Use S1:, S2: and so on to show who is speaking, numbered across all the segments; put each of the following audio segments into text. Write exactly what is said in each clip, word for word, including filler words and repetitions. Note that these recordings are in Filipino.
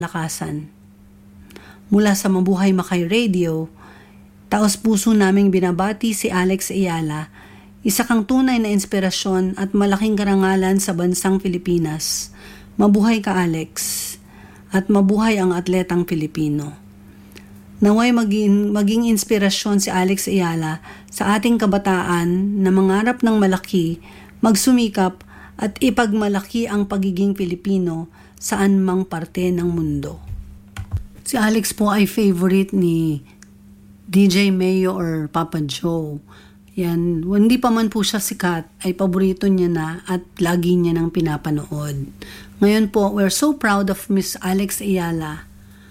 S1: lakasan. Mula sa Mabuhay Makay Radio, taos puso naming binabati si Alex Ayala, isa kang tunay na inspirasyon at malaking karangalan sa bansang Pilipinas. Mabuhay ka, Alex, at mabuhay ang atletang Pilipino. Naway maging, maging inspirasyon si Alex Ayala sa ating kabataan na mangarap ng malaki, magsumikap at ipagmalaki ang pagiging Pilipino saan mang parte ng mundo. Si Alex po ay favorite ni D J Mayo or Papa Joe. Yan, hindi pa man po siya sikat, ay paborito niya na at lagi niya nang pinapanood. Ngayon po, we're so proud of Miss Alex Ayala.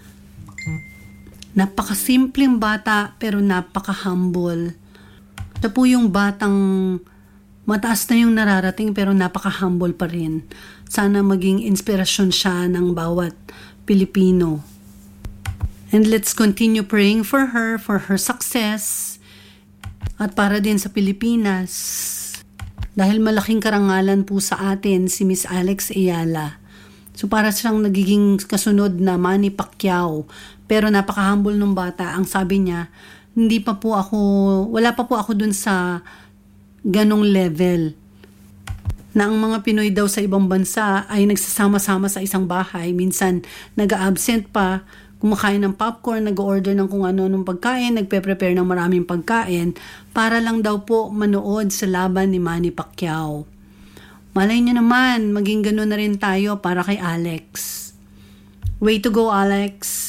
S1: Napakasimpleng bata pero napaka-humble. Siya po yung batang mataas na yung nararating pero napaka-humble pa rin. Sana maging inspirasyon siya ng bawat Pilipino. And let's continue praying for her, for her success, at para din sa Pilipinas. Dahil malaking karangalan po sa atin si Miss Alex Ayala. So para siyang nagiging kasunod na Manny Pacquiao. Pero napaka-humble nung bata. Ang sabi niya, hindi pa po ako, wala pa po ako dun sa ganong level. Na ang mga Pinoy daw sa ibang bansa ay nagsasama-sama sa isang bahay. Minsan nag-absent pa, kumakain ng popcorn, nag-order ng kung ano ng pagkain, nagpe-prepare ng maraming pagkain para lang daw po manood sa laban ni Manny Pacquiao. Malay niyo naman, maging gano'n na rin tayo para kay Alex. Way to go, Alex!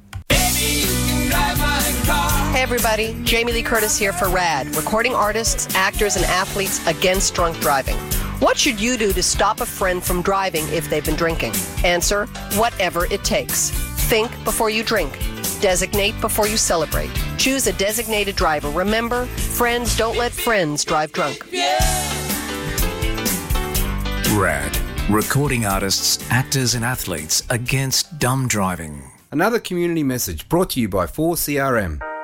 S2: Hey everybody, Jamie Lee Curtis here for RAD, recording artists, actors, and athletes against drunk driving. What should you do to stop a friend from driving if they've been drinking? Answer, whatever it takes. Think before you drink. Designate before you celebrate. Choose a designated driver. Remember, friends don't let friends drive drunk.
S3: RAD, recording artists, actors, and athletes against dumb driving.
S4: Another community message brought to you by four C R M.